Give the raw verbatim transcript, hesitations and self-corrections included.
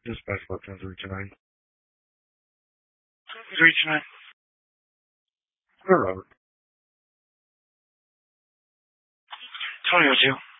Dispatch what ten three two nine. three two nine. Robert. Tony oh two.